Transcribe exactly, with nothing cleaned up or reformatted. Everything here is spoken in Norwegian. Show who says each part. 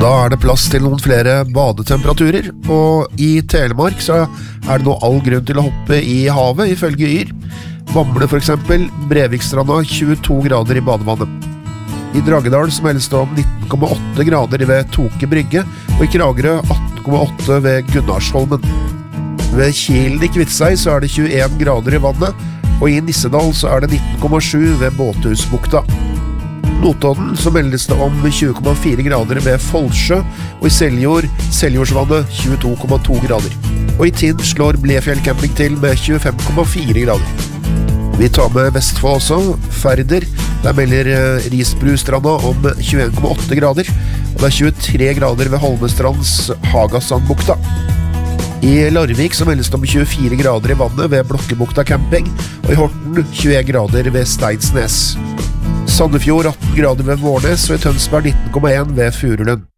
Speaker 1: Da er det plass til noen flere badetemperaturer, og i Telemark så er det nå all grunn til å hoppe i havet, ifølge Yr. Bamble for eksempel, Brevikstranda tjueto grader i badevannet. I Dragedal så meldes det om nitten komma åtte grader ved Toke brygge, og i Kragerø atten komma åtte ved Gunnarsholmen. Ved Kilen i Kvitsøy så er det tjueen grader i vannet, og i Nissedal så er det nitten komma sju ved Båthusbukta. Notodden så meldes det om tjue komma fire grader ved Folsjø, og i Seljord, Seljordsvannet tjueto komma to grader. Og i Tinn slår Blefjell camping til med tjuefem komma fire grader. Vi tar med Vestfold også, Færder. Der melder Risbrustranda om tjueen komma åtte grader, og det er tjuetre grader ved Holmestrands Hagasandbukta. I Larvik så meldes det om tjuefire grader i vannet ved Blokkebukta camping, og i Horten tjueen grader ved Steinsnes. Sandefjord atten grader ved Vårnes, og i Tønsberg nitten komma en ved Furulund.